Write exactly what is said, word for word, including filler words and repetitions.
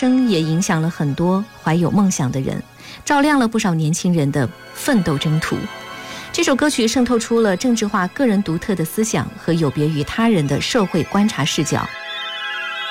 声也影响了很多怀有梦想的人，照亮了不少年轻人的奋斗征途。这首歌曲渗透出了政治化个人独特的思想和有别于他人的社会观察视角。